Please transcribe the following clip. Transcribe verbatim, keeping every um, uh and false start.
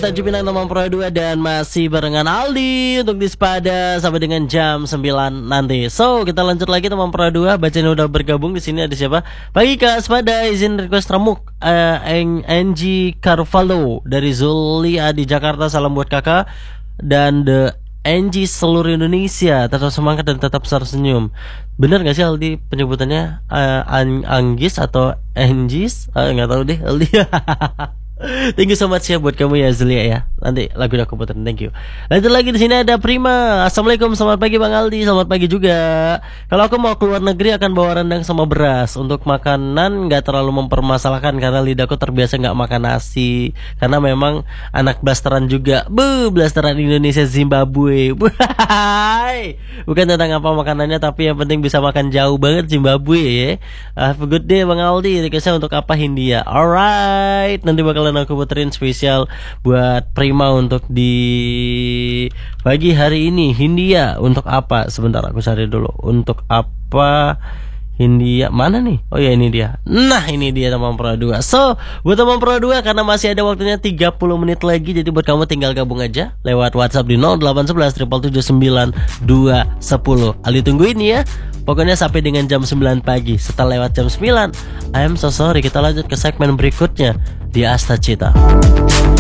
Tanjung Pinang Teman Pro dua dan masih barengan Aldi untuk di Sepada sampai dengan jam sembilan nanti. So, kita lanjut lagi Teman Pro dua. Bacanya udah bergabung di sini ada siapa? Pagi Kak Sepada, izin request remuk uh, Angie Carvalho dari Zulia di Jakarta. Salam buat Kakak dan The Angie seluruh Indonesia. Tetap semangat dan tetap tersenyum. Bener gak sih Aldi penyebutannya uh, An Anggis atau Anggis? Uh, gak tahu deh Aldi. Thank you so much ya buat kamu ya Zulia ya. Nanti lagu aku puterin, thank you. Lanjut lagi di sini ada Prima. Assalamualaikum, selamat pagi Bang Aldi, selamat pagi juga. Kalau aku mau keluar negeri akan bawa rendang sama beras. Untuk makanan nggak terlalu mempermasalahkan karena lidahku terbiasa nggak makan nasi. Karena memang anak blasteran juga. Bu, blasteran Indonesia Zimbabwe. Buhay. Bukan tentang apa makanannya tapi yang penting bisa makan jauh banget Zimbabwe ya. Have a good day Bang Aldi. Requestnya untuk apa Hindia? Alright, nanti bakalan aku puterin spesial buat Prima untuk di pagi hari ini. Hindia untuk apa? Sebentar aku cari dulu. Untuk apa Hindia? Mana nih? Oh ya ini dia. Nah ini dia Teman Pro dua. So buat Teman Pro dua karena masih ada waktunya tiga puluh menit lagi. Jadi buat kamu tinggal gabung aja lewat WhatsApp di nol delapan satu satu tujuh tujuh sembilan dua satu nol. Ali tungguin ya. Pokoknya sampai dengan jam sembilan pagi. Setelah lewat jam sembilan, I am so sorry. Kita lanjut ke segmen berikutnya di Asta Cita.